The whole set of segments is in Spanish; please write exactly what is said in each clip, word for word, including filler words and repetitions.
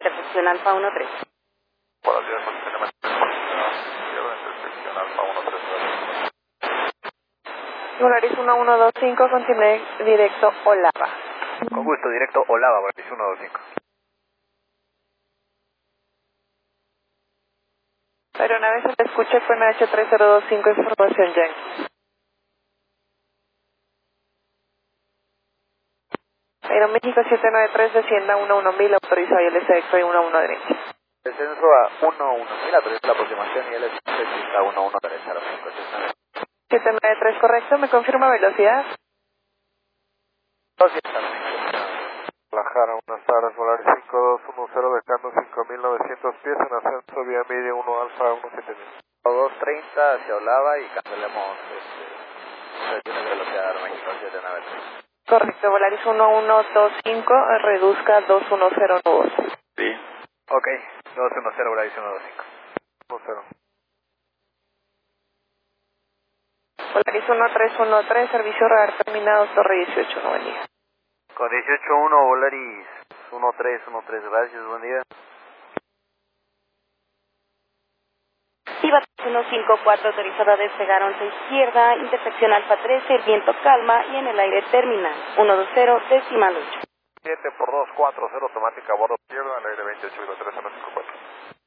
intersección Alfa uno tres. Buenos días, mantenemos izquierda, intersección Alfa uno tres. Volaris uno uno dos cinco, continúe directo Olava. Con gusto, directo Olava, Volaris uno dos cinco. Aeronave se te escucha con H tres cero dos cinco, información Yankee. Aeroméxico siete nueve tres, descienda uno uno mil, autorizado y L S X uno uno derecha. Descenso a uno uno mil, autoriza la aproximación y L S X a uno uno derecha, a los cinco ochenta. siete nueve tres, correcto, ¿me confirma velocidad? Guadalajara, unas horas, Volaris cinco dos uno cero, dejando cinco mil novecientos pies en ascenso vía media uno alfa uno siete mil. dos treinta hacia Olava y cancelemos este, de velocidad de México siete nueve tres. Correcto, Volaris uno uno dos cinco, reduzca dos uno cero nudos. Sí. Ok, dos uno cero, Volaris uno dos cinco. uno cero. Volaris uno tres uno tres, servicio radar terminado, Torre dieciocho, no venía. Con dieciocho uno, Volaris uno tres uno tres, gracias, buen día. Viva uno cinco cuatro, autorizado a despegar once izquierda, intersección Alfa trece, viento calma y en el aire terminal. uno dos cero, decimal ocho. siete por dos cuatro cero, automática a bordo izquierda, al aire veintiocho tres uno cinco cuatro.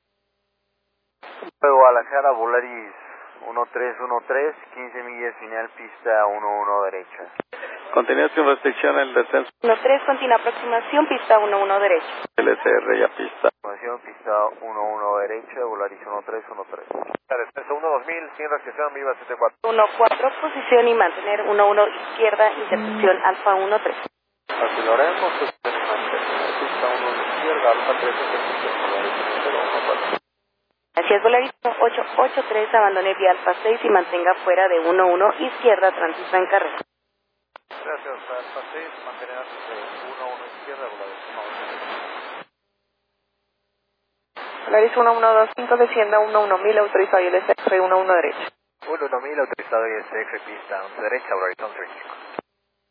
Guadalajara, Volaris uno tres uno tres, quince millas final, pista uno uno derecha. Contenido sin restricción en el descenso. uno tres, continua aproximación, pista uno uno derecha. L S R ya pista. Aproximación, pista uno uno derecha, Volaris uno tres uno tres. Descenso uno dos mil, sin restricción, viva siete cuatro. uno cuatro, posición y mantener uno uno izquierda, intersección Alfa uno tres. Aceleremos, mantener pista uno izquierda, Alfa tres, intersección, Volaris cero uno cuatro. Gracias, Volaris ocho ocho tres, abandone vía Alfa seis y mantenga fuera de uno uno izquierda, transita en carrera. Gracias, Alfa seis, mantener uno uno izquierda, Volaris uno dos. Volaris uno uno dos cinco, descienda uno uno mil, autorizado y L S X uno uno derecha. uno uno mil, autorizado y S X, pista once derecha, Volaris once veinticinco.